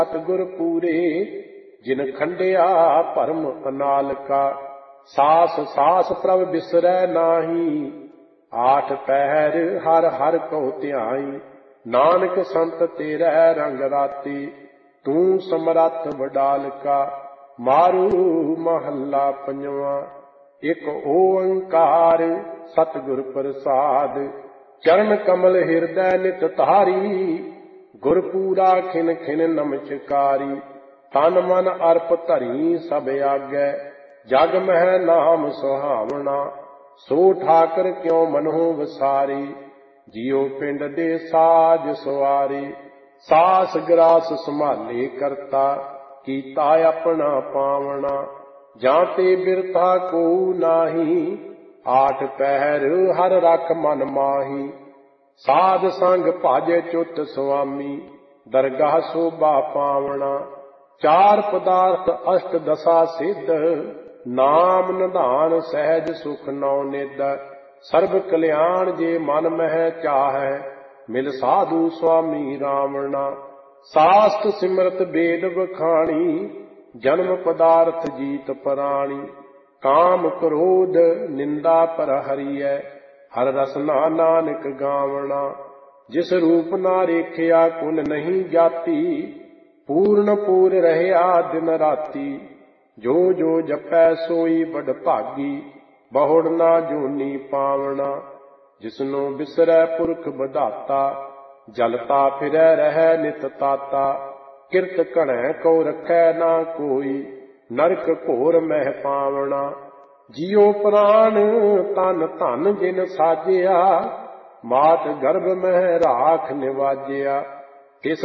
सतगुर पूरे जिन खंडिया भरम अनालका। सास सास प्रभ बिसरै नाही, आठ पहर हर हर को ध्याई। नानक संत तेरै रंग राती, तू समरथ वडालका। मारू महला पंजवा। एक ओंकार सतगुर प्रसाद, चरण कमल हृदय नित तारी। गुरपूरा खिन खिन नमस्कारी, तन मन अर्प धरी सब आगै। जग मह नाम सुहावना, सो ठाकर क्यों मनहु वसारी। जियो पिंड दे साज सवारी, सास ग्रास संभाले करता। कीता अपना पावना, जाते बिरता को नाही। आठ पहर हर रख मन माही, साध संग भज चुत स्वामी। दरगाह शोभा पावना, चार पदार्थ अष्ट दशा सिद्ध। नाम निधान सहज सुख नौ निध। सर्व कल्याण जे मन मह चाहै, मिल साधु स्वामी रावणा। शास्त्र सिमरत वेद बखाणी, जन्म पदार्थ जीत प्राणी। काम क्रोध निंदा पर हरियै, हर रसना नानक गावना। जिस रूप ना रेखिया कुल नहीं जाती, पूर्ण पूर रहया दिन राती। जो जो जपै सोई बड़ भागी, बहुड़ ना जोनी पावना। जिसनो बिसरै पुरख बधाता, जलता फिरै रहै नित ताता। किरत घणै को रखै ना कोई, नरक घोर मह पावना। जियो प्राण तन धन जिन साजिया, मात गर्भ मह राख निवाजिया।